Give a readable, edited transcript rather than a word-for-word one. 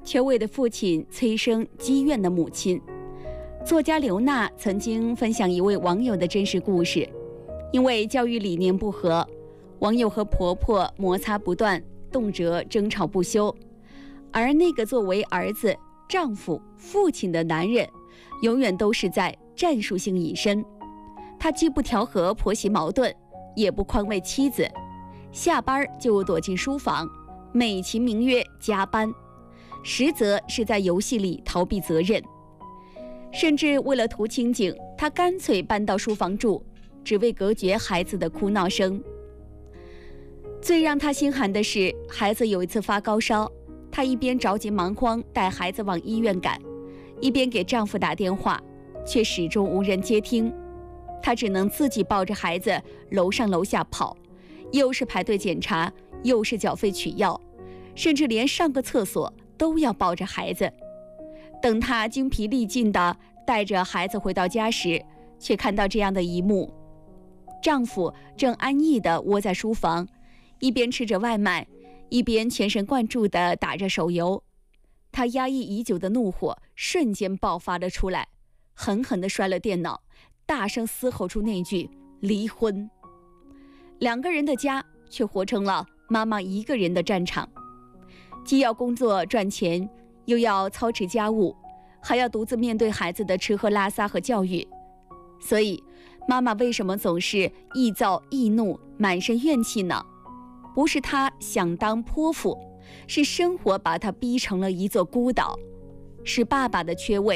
缺位的父亲催生积怨的母亲。作家刘娜曾经分享一位网友的真实故事，因为教育理念不合，网友和婆婆摩擦不断，动辄争吵不休。而那个作为儿子、丈夫、父亲的男人，永远都是在战术性隐身。他既不调和婆媳矛盾，也不宽慰妻子，下班就躲进书房，美其名曰加班，实则是在游戏里逃避责任。甚至为了图清静，他干脆搬到书房住，只为隔绝孩子的哭闹声。最让他心寒的是，孩子有一次发高烧，她一边着急忙慌带孩子往医院赶，一边给丈夫打电话，却始终无人接听。她只能自己抱着孩子楼上楼下跑，又是排队检查，又是缴费取药，甚至连上个厕所都要抱着孩子。等她精疲力尽地带着孩子回到家时，却看到这样的一幕：丈夫正安逸地窝在书房，一边吃着外卖，一边全神贯注地打着手游。他压抑已久的怒火瞬间爆发了出来，狠狠地摔了电脑，大声嘶吼出那句离婚。两个人的家却活成了妈妈一个人的战场，既要工作赚钱，又要操持家务，还要独自面对孩子的吃喝拉撒和教育。所以妈妈为什么总是易躁易怒，满身怨气呢？不是她想当泼妇，是生活把她逼成了一座孤岛，是爸爸的缺位